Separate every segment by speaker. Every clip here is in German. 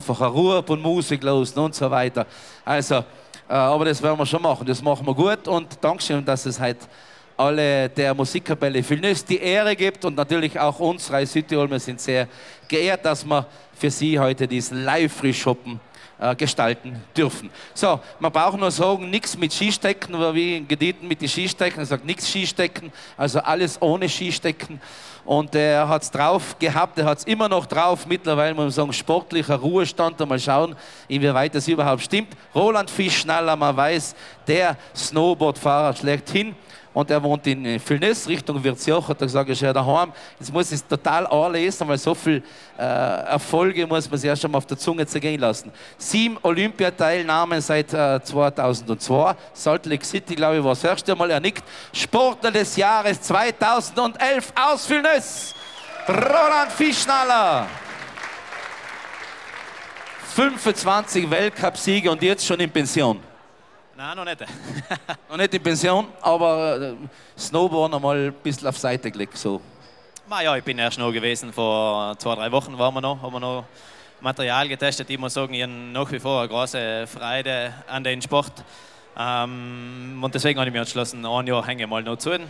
Speaker 1: einfach eine Ruhe und Musik los und so weiter. Also, aber das werden wir schon machen, das machen wir gut und Dankeschön, dass es halt alle der Musikkapelle Vilnius die Ehre gibt und natürlich auch uns, Reis Südtirol. Wir sind sehr geehrt, dass wir für Sie heute diesen Live-Free-Shoppen gestalten dürfen. So, man braucht nur sagen, nichts mit Skistecken, oder wie in Gedichten mit den Skistecken, er sagt nichts Skistecken, also alles ohne Skistecken. Und er hat es drauf gehabt, er hat es immer noch drauf, mittlerweile muss man sagen, sportlicher Ruhestand, mal schauen, inwieweit das überhaupt stimmt. Roland Fischnaller, man weiß, der Snowboardfahrer schlechthin. Und er wohnt in Vilnius, Richtung Wirtsjoch, hat er gesagt, er ist ja daheim. Jetzt muss ich es total anlesen, weil so viele Erfolge muss man sich erst schon mal auf der Zunge zergehen lassen. 7 Olympiateilnahmen seit 2002. Salt Lake City, glaube ich, war das erste Mal. Er nickt. Sportler des Jahres 2011 aus Vilnius. Roland Fischnaller. 25 Weltcupsiege und jetzt schon in Pension.
Speaker 2: Nein, noch nicht.
Speaker 1: Noch nicht in Pension, aber Snowboard einmal ein bisschen auf Seite gelegt. So.
Speaker 2: Ja, ich bin erst noch gewesen, vor 2-3 Wochen haben wir noch Material getestet. Ich muss sagen, ich habe nach wie vor eine große Freude an den Sport. Und deswegen habe ich mich entschlossen, ein Jahr hänge ich mal noch zu.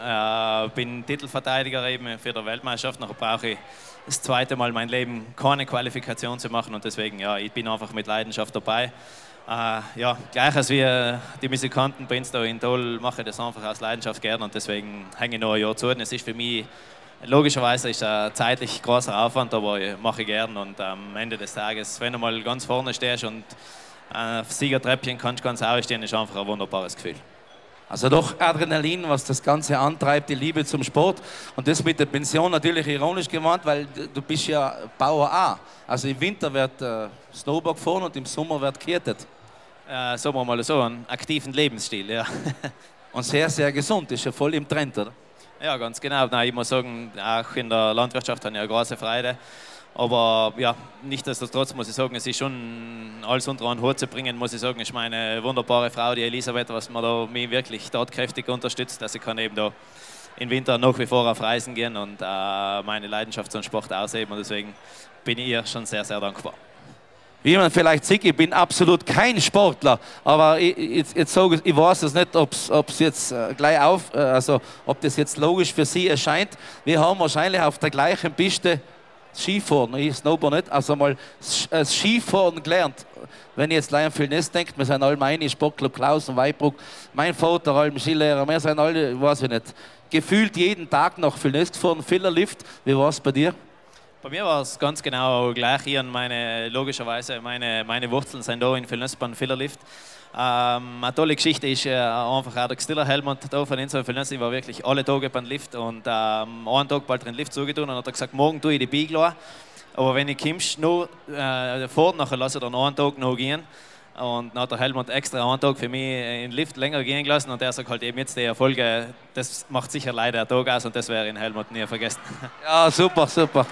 Speaker 2: Bin Titelverteidiger eben für die Weltmeisterschaft. Nachher brauche ich das zweite Mal mein Leben keine Qualifikation zu machen und deswegen, ja, ich bin einfach mit Leidenschaft dabei. Ja, gleich als wir die Musikanten bei uns da in Tol mache ich das einfach aus Leidenschaft gerne und deswegen hänge ich noch ein Jahr zu. Es ist für mich, logischerweise ist ein zeitlich großer Aufwand, aber mache ich gern und am Ende des Tages, wenn du mal ganz vorne stehst und auf Siegertreppchen kannst ganz aufstehen, ist einfach ein wunderbares Gefühl.
Speaker 1: Also doch Adrenalin, was das Ganze antreibt, die Liebe zum Sport. Und das mit der Pension natürlich ironisch gemeint, weil du bist ja Bauer A. Also im Winter wird Snowboard gefahren und im Sommer wird gekirtet.
Speaker 2: Sagen wir mal so, einen aktiven Lebensstil, ja.
Speaker 1: Und sehr, sehr gesund, ist ja voll im Trend, oder?
Speaker 2: Ja, ganz genau. Nein, ich muss sagen, auch in der Landwirtschaft habe ich eine große Freude. Aber ja, nichtsdestotrotz muss ich sagen, es ist schon alles unter einen Hut zu bringen, muss ich sagen, ist meine wunderbare Frau, die Elisabeth, was mir da mich wirklich tatkräftig unterstützt, dass ich kann eben da im Winter nach wie vor auf Reisen gehen und meine Leidenschaft zum Sport ausheben und deswegen bin ich ihr schon sehr, sehr dankbar.
Speaker 1: Wie man vielleicht sieht, ich bin absolut kein Sportler, aber jetzt sage ich weiß es nicht, ob es jetzt gleich also ob das jetzt logisch für Sie erscheint. Wir haben wahrscheinlich auf der gleichen Piste Skifahren, ich Snowboard nicht, also mal das Skifahren gelernt. Wenn ich jetzt gleich an Vilnius denke, wir sind alle meine Sportclub Klaus und Weibruck, mein Vater, alle Skilehrer, wir sind alle, weiß ich nicht, gefühlt jeden Tag nach Vilnius gefahren, Fillerlift. Wie war es bei dir?
Speaker 2: Bei mir war es ganz genau gleich. Logischerweise, meine Wurzeln sind da in Vilnius beim Fillerlift. Eine tolle Geschichte ist einfach auch der Gstiller Helmut da von Insel Vilnius. Ich war wirklich alle Tage beim Lift und einen Tag bald den Lift zugetan und hat er gesagt, morgen tue ich die Biegel an. Aber wenn ich kommst, noch fort, nachher lasse ich dann einen Tag noch gehen. Und dann hat der Helmut extra einen Tag für mich in den Lift länger gehen gelassen und der sagt halt eben jetzt die Erfolge, das macht sicher leider einen Tag aus und das werde ich in Helmut nie vergessen.
Speaker 1: Ja, super, super.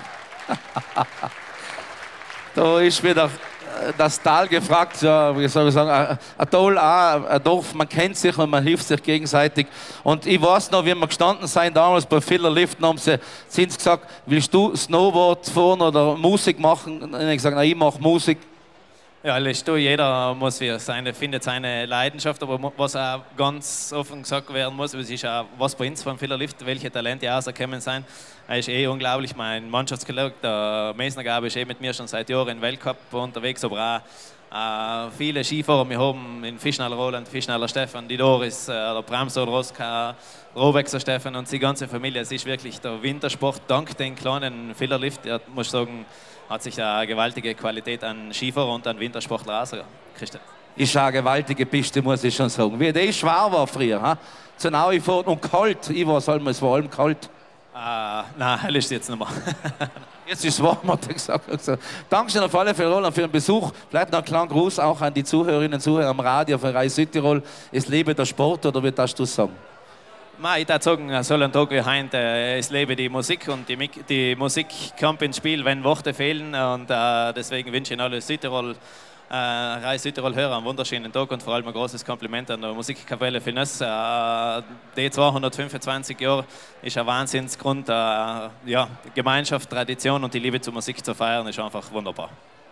Speaker 1: Da ist wieder das Tal gefragt, ja, wie soll ich sagen, ein Tal, ein Dorf, man kennt sich und man hilft sich gegenseitig. Und ich weiß noch, wie wir gestanden sind damals bei Fillerlift, sind sie gesagt, willst du Snowboard fahren oder Musik machen? Und ich habe gesagt, na, ich mache Musik.
Speaker 2: Ja, jeder findet seine Leidenschaft, aber was auch ganz offen gesagt werden muss, es ist auch, was bei uns vom Fillerlift, welche Talente rausgekommen sind, ist unglaublich. Mein Mannschaftskollege, der Mesnergabe, ist mit mir schon seit Jahren im Weltcup unterwegs, aber auch viele Skifahrer. Wir haben in Fischnaller Roland, Fischnaller Stefan, die Doris, der Bramsor Roska, Robexer Stefan und die ganze Familie. Es ist wirklich der Wintersport, dank den kleinen Fillerlift, muss ich sagen, hat sich eine gewaltige Qualität an Skifahrer und an Wintersportler ausgerichtet.
Speaker 1: Ist eine gewaltige Piste, muss ich schon sagen. Wie die schwer war früher. Ha? Zu nahe fahren und kalt. Ich weiß, es war allem kalt.
Speaker 2: Nein, hell ist es jetzt nicht mehr.
Speaker 1: Jetzt ist es warm, hat er gesagt. Dankeschön auf alle Fälle, Roland, für den Besuch. Vielleicht noch einen kleinen Gruß auch an die Zuhörerinnen und Zuhörer am Radio von Reis Südtirol. Es lebe der Sport, oder wie darfst du sagen?
Speaker 2: Ich würde sagen, so ein Tag wie heute, es lebe die Musik und die Musik kommt ins Spiel, wenn Worte fehlen und deswegen wünsche ich alle Reis Südtirol-Hörer einen wunderschönen Tag und vor allem ein großes Kompliment an der Musikkapelle Vilnius. Die 225 Jahre ist ein Wahnsinnsgrund, Gemeinschaft, Tradition und die Liebe zur Musik zu feiern ist einfach wunderbar.